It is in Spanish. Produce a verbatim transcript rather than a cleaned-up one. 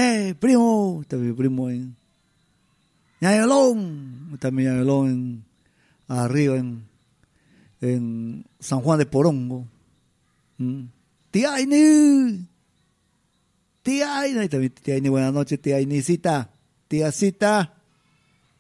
¡Eh, primo! También primo en Ñayalón, también Ñayalón en, arriba en, en San Juan de Porongo. ¿Mm? Tía Aini, tía Aini, también tía Aini, buenas noches, tía Ainicita, tía Cita.